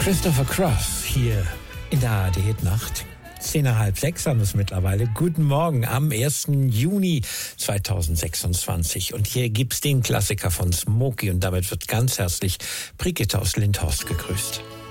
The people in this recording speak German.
Christopher Cross hier in der ARD-Nacht. 5:10 haben es mittlerweile. Guten Morgen am 1. Juni 2026. Und hier gibt's den Klassiker von Smokey und damit wird ganz herzlich Brigitte aus Lindhorst gegrüßt.